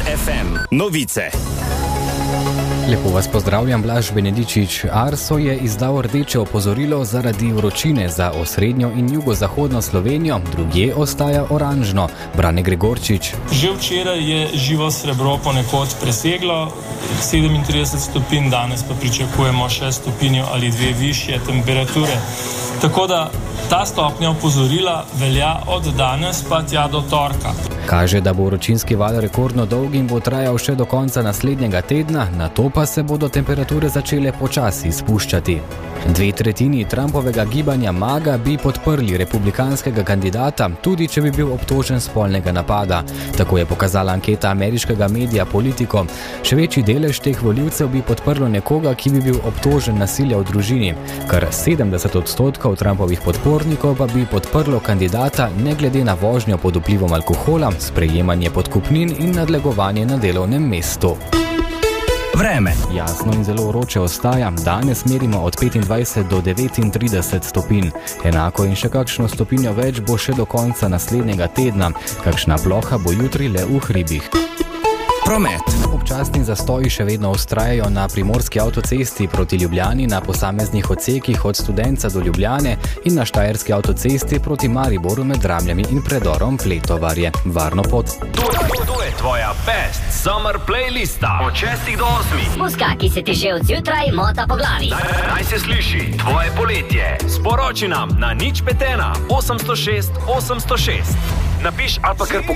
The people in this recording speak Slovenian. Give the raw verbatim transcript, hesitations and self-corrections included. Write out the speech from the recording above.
ef em. Novice. Lepo vas pozdravljam, Blaž Benedičič. Arso je izdal rdeče opozorilo zaradi vročine za osrednjo in jugozahodno Slovenijo, drugje ostaja oranžno. Brane Gregorčič. Že včeraj je živo srebro ponekod preseglo sedemintrideset stopinj, danes pa pričakujemo še stopinjo ali dve višje temperature. Tako da ta stopnja opozorila velja od danes pa tja do torka. Kaže, da bo vročinski val rekordno dolg in bo trajal še do konca naslednjega tedna, nato pa se bodo temperature začele počasi spuščati. Dve tretjini Trumpovega gibanja MAGA bi podprli republikanskega kandidata, tudi če bi bil obtožen spolnega napada. Tako je pokazala anketa ameriškega medija Politico. Še večji delež teh volivcev bi podprlo nekoga, ki bi bil obtožen nasilja v družini. Kar sedemdeset odstotkov Trumpovih podpornikov pa bi podprlo kandidata ne glede na vožnjo pod vplivom alkohola, sprejemanje podkupnin in nadlegovanje na delovnem mestu. Vreme. Jasno in zelo vroče ostaja. Danes merimo od petindvajset do devetintrideset stopinj. Enako in še kakšno stopinjo več bo še do konca naslednjega tedna. Kakšna ploha bo jutri le v hribih. Promet. Občasni zastoji še vedno vztrajajo na primorski avtocesti proti Ljubljani na posameznih odsekih od Studenca do Ljubljane in na štajerski avtocesti proti Mariboru med Dramljami in predorom Pletovarje. Varno pot. To je tvoja best summer playlista od šestih do osmih. Muska, ki se ti že od zjutraj mota po glavi. Naj, naj se sliši tvoje poletje. Sporoči nam na nič pet ena osemsto šest osemsto šest. Napiš ali pa kar